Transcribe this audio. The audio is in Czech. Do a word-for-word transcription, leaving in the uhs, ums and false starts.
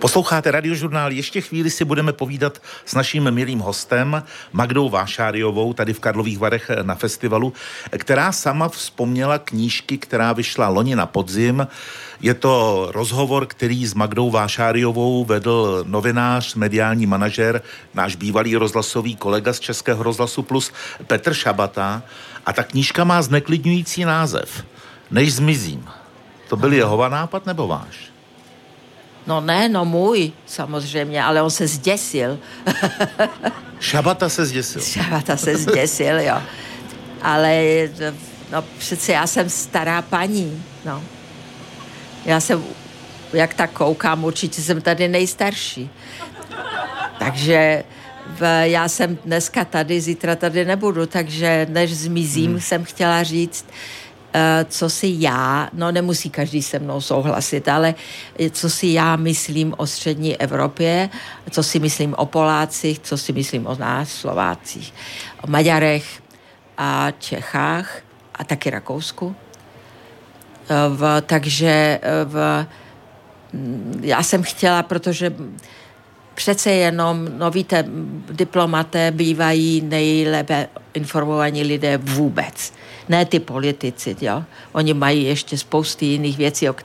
Posloucháte Radiožurnál, ještě chvíli si budeme povídat s naším milým hostem Magdou Vášáriovou tady v Karlových Varech na festivalu, která sama vzpomněla knížky, která vyšla loni na podzim. Je to rozhovor, který s Magdou Vášáriovou vedl novinář, mediální manažer, náš bývalý rozhlasový kolega z Českého rozhlasu Plus Petr Šabata. A ta knížka má zneklidňující název Než zmizím. To byl Jehova nápad nebo váš? No ne, no můj, samozřejmě, ale on se zděsil. Šabata se zděsil. Šabata se zděsil, jo. Ale no přece já jsem stará paní, no. Já jsem, jak tak koukám, určitě jsem tady nejstarší. Takže v, já jsem dneska tady, zítra tady nebudu, takže než zmizím, hmm. jsem chtěla říct, co si já, no nemusí každý se mnou souhlasit, ale co si já myslím o střední Evropě, co si myslím o Polácích, co si myslím o nás, Slovácích, o Maďarech a Čechách a taky Rakousku. V, takže v, já jsem chtěla, protože přece jenom, no víte, diplomaté bývají nejlépe informovaní lidé vůbec. Ne ty politici, jo. Oni mají ještě spousty jiných věcí, o